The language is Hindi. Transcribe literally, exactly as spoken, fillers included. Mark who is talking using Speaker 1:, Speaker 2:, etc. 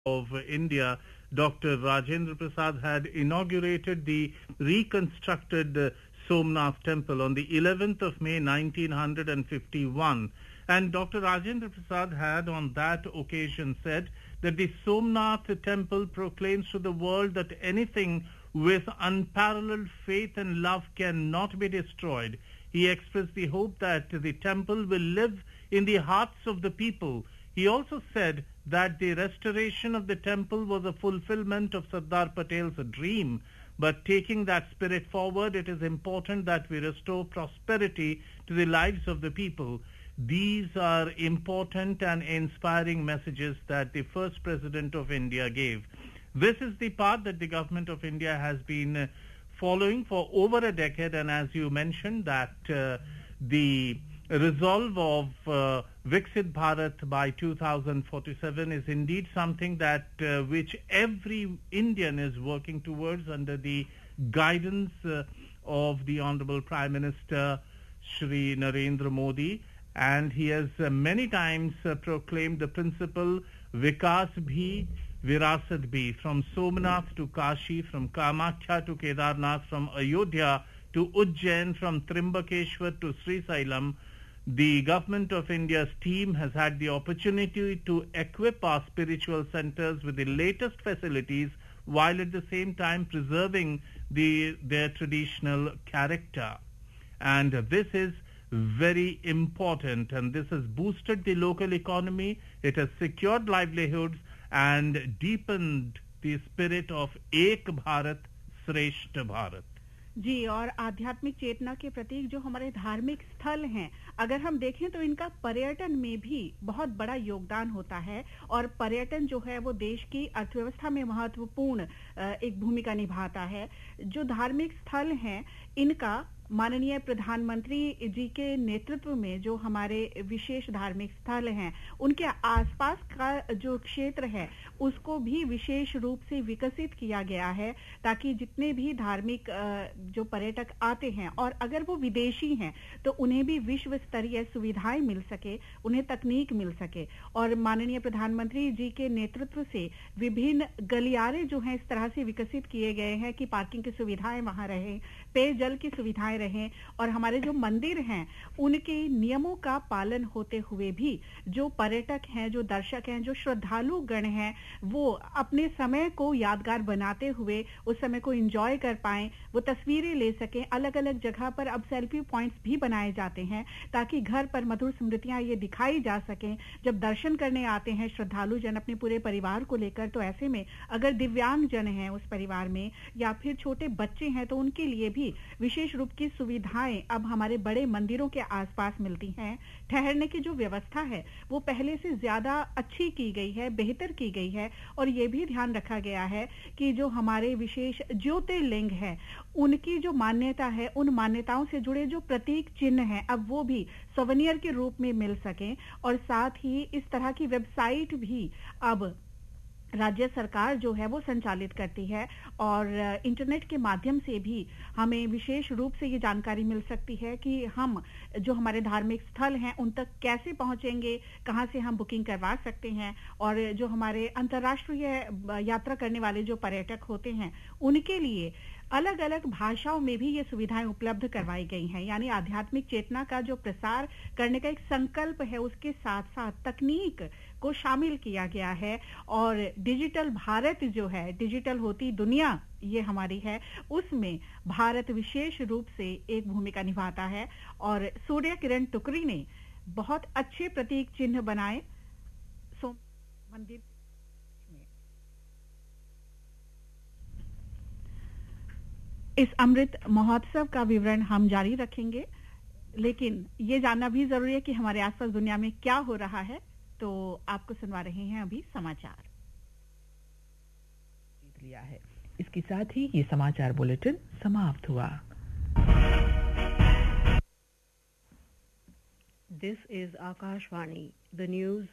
Speaker 1: of India, Doctor Rajendra Prasad, had inaugurated the reconstructed uh, Somnath temple on the eleventh of May nineteen fifty-one. And Doctor Rajendra Prasad had on that occasion said that the Somnath temple proclaims to the world that anything with unparalleled faith and love cannot be destroyed. He expressed the hope that the temple will live in the hearts of the people. He also said that the restoration of the temple was a fulfillment of Sardar Patel's dream. But taking that spirit forward, it is important that we restore prosperity to the lives of the people. These are important and inspiring messages that the first President of India gave. This is the path that the government of India has been following for over a decade, and as you mentioned, that uh, the resolve of uh, Viksit Bharat by two thousand forty-seven is indeed something that uh, which every Indian is working towards under the guidance uh, of the Honorable Prime Minister Shri Narendra Modi, and he has uh, many times uh, proclaimed the principle Vikas Bhi Virasat Bhi, from Somnath to Kashi, from Kamakhya to Kedarnath, from Ayodhya to Ujjain, from Trimbakeshwar to Sri Sailam. The government of India's team has had the opportunity to equip our spiritual centers with the latest facilities while at the same time preserving the, their traditional character. And this is very important, and this has boosted the local economy, it has secured livelihoods and deepened the spirit of Ek Bharat, Shreshth Bharat.
Speaker 2: जी, और आध्यात्मिक चेतना के प्रतीक जो हमारे धार्मिक स्थल हैं, अगर हम देखें तो इनका पर्यटन में भी बहुत बड़ा योगदान होता है, और पर्यटन जो है वो देश की अर्थव्यवस्था में महत्वपूर्ण एक भूमिका निभाता है। जो धार्मिक स्थल हैं, इनका माननीय प्रधानमंत्री जी के नेतृत्व में जो हमारे विशेष धार्मिक स्थल हैं, उनके आसपास का जो क्षेत्र है उसको भी विशेष रूप से विकसित किया गया है, ताकि जितने भी धार्मिक जो पर्यटक आते हैं और अगर वो विदेशी हैं तो उन्हें भी विश्व स्तरीय सुविधाएं मिल सके, उन्हें तकनीक मिल सके। और माननीय प्रधानमंत्री जी के नेतृत्व से विभिन्न गलियारे जो हैं इस तरह से विकसित किए गए हैं कि पार्किंग की सुविधाएं वहां रहें, पेयजल की सुविधाएं रहें, और हमारे जो मंदिर हैं उनके नियमों का पालन होते हुए भी जो पर्यटक हैं, जो दर्शक हैं, जो श्रद्धालु गण हैं, वो अपने समय को यादगार बनाते हुए उस समय को एंजॉय कर पाएं, वो तस्वीरें ले सकें। अलग अलग जगह पर अब सेल्फी पॉइंट्स भी बनाए जाते हैं ताकि घर पर मधुर स्मृतियां ये दिखाई जा सकें। जब दर्शन करने आते हैं श्रद्धालु जन अपने पूरे परिवार को लेकर, तो ऐसे में अगर दिव्यांग जन हैं उस परिवार में या फिर छोटे बच्चे हैं तो उनके लिए भी विशेष रूप की सुविधाएं अब हमारे बड़े मंदिरों के आसपास मिलती हैं। ठहरने की जो व्यवस्था है वो पहले से ज्यादा अच्छी की गई है, बेहतर की गई है, और ये भी ध्यान रखा गया है कि जो हमारे विशेष ज्योतिर्लिंग है उनकी जो मान्यता है, उन मान्यताओं से जुड़े जो प्रतीक चिन्ह हैं अब वो भी सोवेनियर के रूप में मिल सकें। और साथ ही इस तरह की वेबसाइट भी अब राज्य सरकार जो है वो संचालित करती है, और इंटरनेट के माध्यम से भी हमें विशेष रूप से ये जानकारी मिल सकती है कि हम जो हमारे धार्मिक स्थल हैं उन तक कैसे पहुंचेंगे, कहां से हम बुकिंग करवा सकते हैं, और जो हमारे अंतर्राष्ट्रीय यात्रा करने वाले जो पर्यटक होते हैं उनके लिए अलग अलग भाषाओं में भी ये सुविधाएं उपलब्ध करवाई गई हैं। यानी आध्यात्मिक चेतना का जो प्रसार करने का एक संकल्प है, उसके साथ साथ तकनीक को शामिल किया गया है, और डिजिटल भारत जो है, डिजिटल होती दुनिया ये हमारी है, उसमें भारत विशेष रूप से एक भूमिका निभाता है। और सूर्य किरण टुकड़ी ने बहुत अच्छे प्रतीक चिन्ह बनाए सो मंदिर। इस अमृत महोत्सव का विवरण हम जारी रखेंगे, लेकिन ये जानना भी जरूरी है कि हमारे आसपास दुनिया में क्या हो रहा है। तो आपको सुनवा रहे हैं अभी समाचार
Speaker 3: लिया है। इसके साथ ही ये समाचार बुलेटिन समाप्त हुआ।
Speaker 4: This is Akashvani, the news